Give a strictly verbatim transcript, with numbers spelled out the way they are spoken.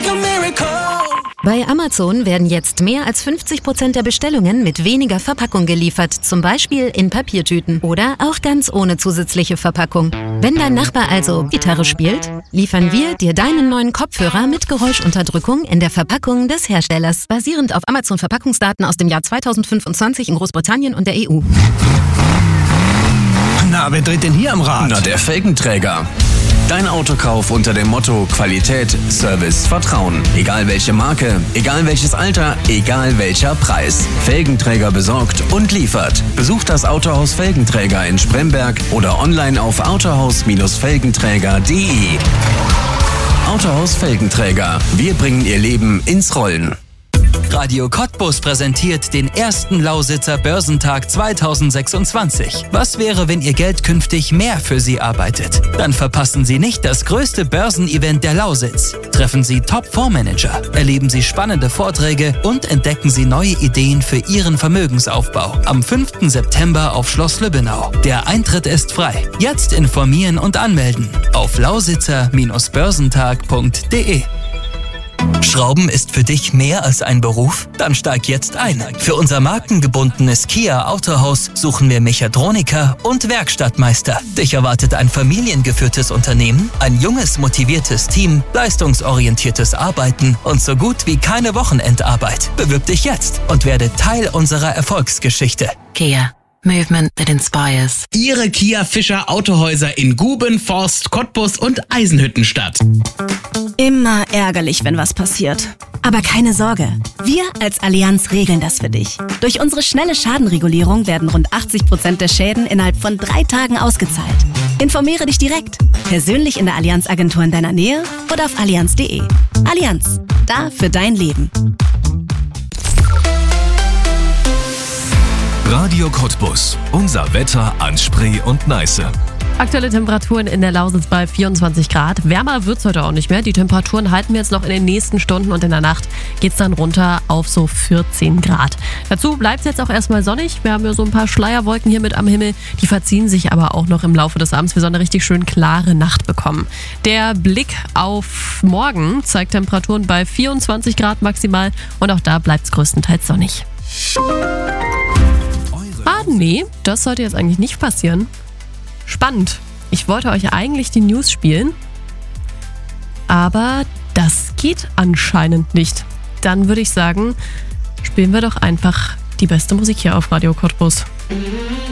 like a miracle. Bei Amazon werden jetzt mehr als fünfzig Prozent der Bestellungen mit weniger Verpackung geliefert, zum Beispiel in Papiertüten oder auch ganz ohne zusätzliche Verpackung. Wenn dein Nachbar also Gitarre spielt, liefern wir dir deinen neuen Kopfhörer mit Geräuschunterdrückung in der Verpackung des Herstellers, basierend auf Amazon-Verpackungsdaten aus dem Jahr zweitausendfünfundzwanzig in Großbritannien und der E U. Na, wer dreht denn hier am Rad? Na, der Felgenträger. Dein Autokauf unter dem Motto Qualität, Service, Vertrauen. Egal welche Marke, egal welches Alter, egal welcher Preis. Felgenträger besorgt und liefert. Besucht das Autohaus Felgenträger in Spremberg oder online auf autohaus Felgenträger punkt de. Autohaus Felgenträger. Wir bringen Ihr Leben ins Rollen. Radio Cottbus präsentiert den ersten Lausitzer Börsentag zweitausendsechsundzwanzig. Was wäre, wenn Ihr Geld künftig mehr für Sie arbeitet? Dann verpassen Sie nicht das größte Börsenevent der Lausitz. Treffen Sie Top-Fondsmanager, erleben Sie spannende Vorträge und entdecken Sie neue Ideen für Ihren Vermögensaufbau. Am fünften September auf Schloss Lübbenau. Der Eintritt ist frei. Jetzt informieren und anmelden auf lausitzer Börsentag punkt de. Schrauben ist für dich mehr als ein Beruf? Dann steig jetzt ein. Für unser markengebundenes Kia Autohaus suchen wir Mechatroniker und Werkstattmeister. Dich erwartet ein familiengeführtes Unternehmen, ein junges, motiviertes Team, leistungsorientiertes Arbeiten und so gut wie keine Wochenendarbeit. Bewirb dich jetzt und werde Teil unserer Erfolgsgeschichte. Kia. Movement that inspires. Ihre Kia Fischer Autohäuser in Guben, Forst, Cottbus und Eisenhüttenstadt. Immer ärgerlich, wenn was passiert. Aber keine Sorge, wir als Allianz regeln das für dich. Durch unsere schnelle Schadenregulierung werden rund achtzig Prozent der Schäden innerhalb von drei Tagen ausgezahlt. Informiere dich direkt, persönlich in der Allianz-Agentur in deiner Nähe oder auf allianz punkt de. Allianz, da für dein Leben. Radio Cottbus. Unser Wetter an Spree und Neiße. Aktuelle Temperaturen in der Lausitz bei vierundzwanzig Grad. Wärmer wird es heute auch nicht mehr. Die Temperaturen halten wir jetzt noch in den nächsten Stunden und in der Nacht geht es dann runter auf so vierzehn Grad. Dazu bleibt es jetzt auch erstmal sonnig. Wir haben ja so ein paar Schleierwolken hier mit am Himmel. Die verziehen sich aber auch noch im Laufe des Abends. Wir sollen eine richtig schön klare Nacht bekommen. Der Blick auf morgen zeigt Temperaturen bei vierundzwanzig Grad maximal und auch da bleibt es größtenteils sonnig. Ah, nee, das sollte jetzt eigentlich nicht passieren. Spannend. Ich wollte euch eigentlich die News spielen, aber das geht anscheinend nicht. Dann würde ich sagen, spielen wir doch einfach die beste Musik hier auf Radio Cottbus.